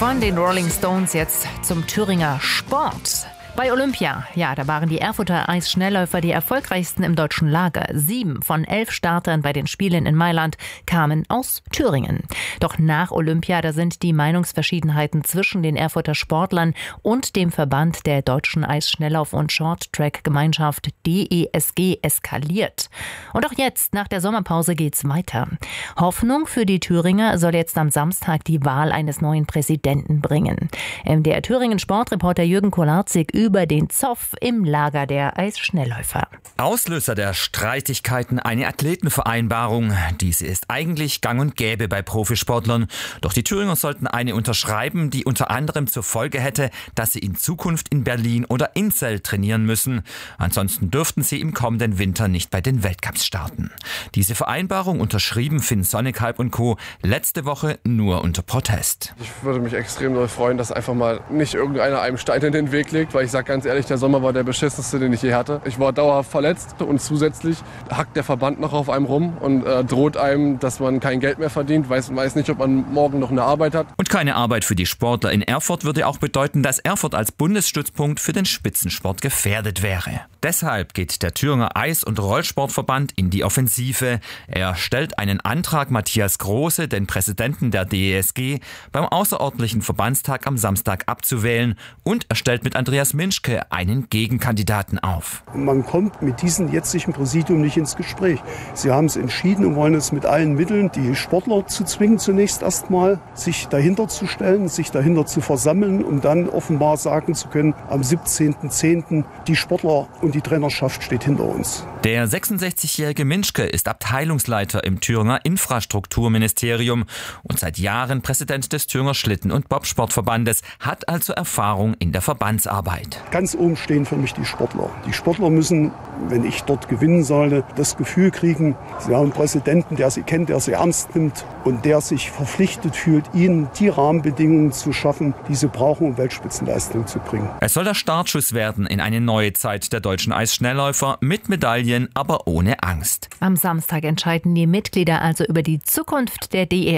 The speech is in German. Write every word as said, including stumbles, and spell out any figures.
Von den Rolling Stones jetzt zum Thüringer Sport. Bei Olympia, ja, da waren die Erfurter Eisschnellläufer die erfolgreichsten im deutschen Lager. Sieben von elf Startern bei den Spielen in Mailand kamen aus Thüringen. Doch nach Olympia, da sind die Meinungsverschiedenheiten zwischen den Erfurter Sportlern und dem Verband der deutschen Eisschnelllauf- und Shorttrack-Gemeinschaft D E S G eskaliert. Und auch jetzt, nach der Sommerpause, geht's weiter. Hoffnung für die Thüringer soll jetzt am Samstag die Wahl eines neuen Präsidenten bringen. M D R Thüringen Sportreporter Jürgen Kolarzig über den Zoff im Lager der Eisschnellläufer. Auslöser der Streitigkeiten eine Athletenvereinbarung. Diese ist eigentlich gang und gäbe bei Profisportlern. Doch die Thüringer sollten eine unterschreiben, die unter anderem zur Folge hätte, dass sie in Zukunft in Berlin oder Inzell trainieren müssen. Ansonsten dürften sie im kommenden Winter nicht bei den Weltcups starten. Diese Vereinbarung unterschrieben Finn Sonnekalb und Co. letzte Woche nur unter Protest. Ich würde mich extrem doll freuen, dass einfach mal nicht irgendeiner einem Stein in den Weg legt, weil ich sage ganz ehrlich, der Sommer war der beschissenste, den ich je hatte. Ich war dauerhaft verletzt und zusätzlich hackt der Verband noch auf einem rum und äh, droht einem, dass man kein Geld mehr verdient, weiß, weiß nicht, ob man morgen noch eine Arbeit hat. Und keine Arbeit für die Sportler in Erfurt würde auch bedeuten, dass Erfurt als Bundesstützpunkt für den Spitzensport gefährdet wäre. Deshalb geht der Thüringer Eis- und Rollsportverband in die Offensive. Er stellt einen Antrag, Matthias Große, den Präsidenten der D E S G, beim außerordentlichen Verbandstag am Samstag abzuwählen, und er stellt mit Andreas Minschke einen Gegenkandidaten auf. Man kommt mit diesem jetzigen Präsidium nicht ins Gespräch. Sie haben es entschieden und wollen es mit allen Mitteln, die Sportler zu zwingen, zunächst erstmal sich dahinter zu stellen, sich dahinter zu versammeln, um dann offenbar sagen zu können, am siebzehnten zehnten die Sportler und die Trainerschaft steht hinter uns. Der sechsundsechzigjährige Minschke ist Abteilungsleiter im Thüringer Infrastrukturministerium und seit Jahren Präsident des Thüringer Schlitten- und Bobsportverbandes, hat also Erfahrung in der Verbandsarbeit. Ganz oben stehen für mich die Sportler. Die Sportler müssen, wenn ich dort gewinnen sollte, das Gefühl kriegen, sie haben einen Präsidenten, der sie kennt, der sie ernst nimmt und der sich verpflichtet fühlt, ihnen die Rahmenbedingungen zu schaffen, die sie brauchen, um Weltspitzenleistung zu bringen. Es soll der Startschuss werden in eine neue Zeit der deutschen Eisschnellläufer, mit Medaillen, aber ohne Angst. Am Samstag entscheiden die Mitglieder also über die Zukunft der D E